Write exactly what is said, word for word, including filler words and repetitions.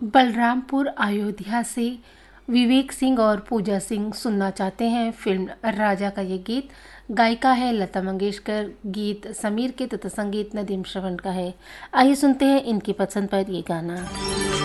बलरामपुर अयोध्या से विवेक सिंह और पूजा सिंह सुनना चाहते हैं फिल्म राजा का ये गीत। गायिका है लता मंगेशकर, गीत समीर के तथा संगीत नदीम श्रवण का है। आइए सुनते हैं इनकी पसंद पर ये गाना।